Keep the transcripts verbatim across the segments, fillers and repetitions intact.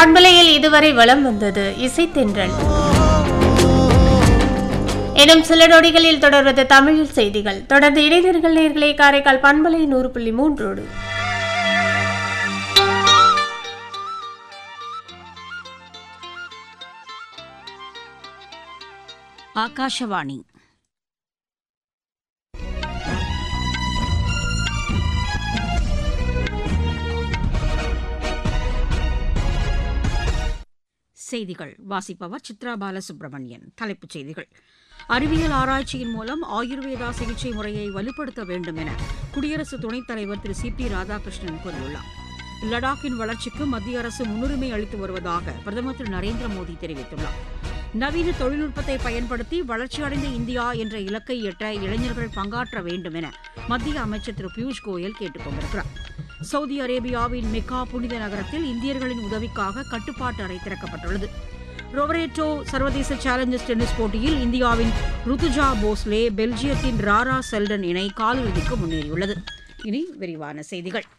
பண்பலையில் இதுவரை வலம் வந்தது இசைத்தென்றல். எனும் சில நொடிகளில் தொடர்வது தமிழில் செய்திகள். தொடர்ந்து இடைநீர்கள் நேர்களை காரைக்கால் பண்பலை நூறு புள்ளி மூன்றோடு. ஆகாஷவாணி. செய்திகள் வாசிப்பவர் சித்ரா பாலசுப்ரமணியன். தலைப்புச் செய்திகள். அறிவியல் ஆராய்ச்சியின் மூலம் ஆயுர்வேதா சிகிச்சை முறையை வலுப்படுத்த வேண்டும் என குடியரசு துணைத் தலைவர் திரு சி பி ராதாகிருஷ்ணன் கூறியுள்ளார். லடாக்கின் வளர்ச்சிக்கு மத்திய அரசு முன்னுரிமை அளித்து வருவதாக பிரதமர் திரு நரேந்திர மோடி தெரிவித்துள்ளார். நவீன தொழில்நுட்பத்தை பயன்படுத்தி வளர்ச்சியடைந்த இந்தியா என்ற இலக்கை எட்ட இளைஞர்கள் பங்காற்ற வேண்டும் என மத்திய அமைச்சர் திரு பியூஷ் கோயல் கேட்டுக் கொண்டிருக்கிறார். சவுதி அரேபியாவின் மெக்கா புனித நகரத்தில் இந்தியர்களின் உதவிக்காக கட்டுப்பாட்டு அறை திறக்கப்பட்டுள்ளது. ரொவரேட்டோ சர்வதேச சேலஞ்சர்ஸ் டென்னிஸ் போட்டியில் இந்தியாவின் ருத்துஜா போஸ்லே பெல்ஜியத்தின் ராரா செல்டன் இணை காலிறுதிக்கு முன்னேறியுள்ளது. இனி விரிவான செய்திகள்.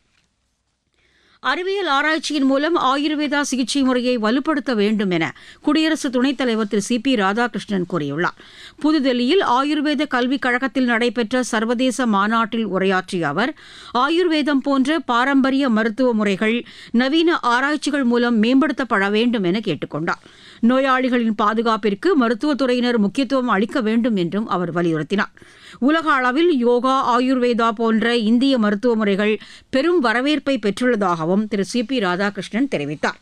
அறிவியல் ஆராய்ச்சியின் மூலம் ஆயுர்வேதா சிகிச்சை முறையை வலுப்படுத்த வேண்டும் என குடியரசு துணைத் தலைவர் திரு சி பி ராதாகிருஷ்ணன் கூறியுள்ளார். புதுதில்லியில் ஆயுர்வேத கல்விக் கழகத்தில் நடைபெற்ற சர்வதேச மாநாட்டில் உரையாற்றிய அவர், ஆயுர்வேதம் போன்ற பாரம்பரிய மருத்துவ முறைகள் நவீன ஆராய்ச்சிகள் மூலம் மேம்படுத்தப்பட வேண்டும் என கேட்டுக் கொண்டார். நோயாளிகளின் பாதுகாப்பிற்கு மருத்துவத்துறையினர் முக்கியத்துவம் அளிக்க வேண்டும் என்றும் அவர் வலியுறுத்தினார். உலக அளவில் யோகா, ஆயுர்வேதா போன்ற இந்திய மருத்துவ முறைகள் பெரும் வரவேற்பை பெற்றுள்ளதாகவும் திரு சி பி ராதாகிருஷ்ணன் தெரிவித்தார்.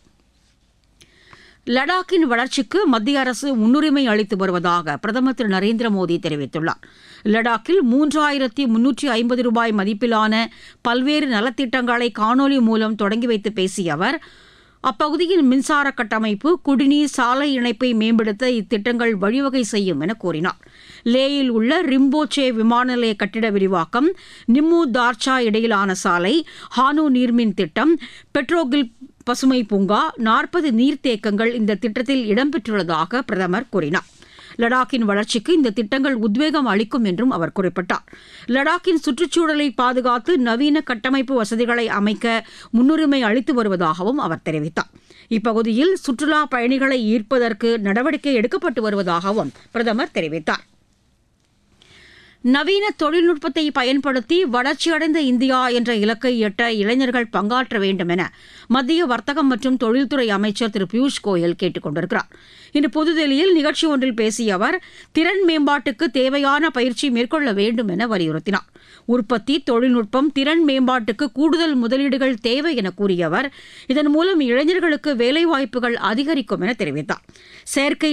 லடாக்கின் வளர்ச்சிக்கு மத்திய அரசு முன்னுரிமை அளித்து வருவதாக பிரதமர் திரு நரேந்திர மோடி தெரிவித்துள்ளார். லடாக்கில் மூன்றாயிரத்தி முன்னூற்றி ஐம்பது ரூபாய் மதிப்பிலான பல்வேறு நலத்திட்டங்களை காணொலி மூலம் தொடங்கி வைத்து பேசிய அவர், அப்பகுதியின் மின்சார கட்டமைப்பு, குடிநீர், சாலை இணைப்பை மேம்படுத்த இத்திட்டங்கள் வழிவகை செய்யும் என கூறினார். லேயில் உள்ள ரிம்போச்சே விமான நிலைய கட்டிட விரிவாக்கம், நிம்மு தார்ச்சா இடையிலான சாலை, ஹானு நீர்மின் திட்டம், பெட்ரோகில் பசுமை பூங்கா, நாற்பது நீர்த்தேக்கங்கள் இந்த திட்டத்தில் இடம்பெற்றுள்ளதாக பிரதமர் கூறினார். லடாக்கின் வளர்ச்சிக்கு இந்த திட்டங்கள் உத்வேகம் அளிக்கும் என்றும் அவர் குறிப்பிட்டார். லடாக்கின் சுற்றுச்சூழலை பாதுகாத்து நவீன கட்டமைப்பு வசதிகளை அமைக்க முன்னுரிமை அளித்து வருவதாகவும் அவர் தெரிவித்தார். இப்பகுதியில் சுற்றுலா பயணிகளை ஈர்ப்பதற்கு நடவடிக்கை எடுக்கப்பட்டு வருவதாகவும் பிரதமர் தெரிவித்தார். நவீன தொழில்நுட்பத்தை பயன்படுத்தி வளர்ச்சியடைந்த இந்தியா என்ற இலக்கை எட்ட இளைஞர்கள் பங்காற்ற வேண்டும் என மத்திய வர்த்தகம் மற்றும் தொழில்துறை அமைச்சர் திரு பியூஷ் கோயல் கேட்டுக் கொண்டிருக்கிறார். இன்று புதுதில்லியில் நிகழ்ச்சி ஒன்றில் பேசிய அவர், திறன் மேம்பாட்டுக்கு தேவையான பயிற்சி மேற்கொள்ள வேண்டும் என வலியுறுத்தினார். உற்பத்தி, தொழில்நுட்பம், திறன் மேம்பாட்டுக்கு கூடுதல் முதலீடுகள் தேவை என கூறிய அவர், இதன் மூலம் இளைஞர்களுக்கு வேலைவாய்ப்புகள் அதிகரிக்கும் என தெரிவித்தார். செயற்கை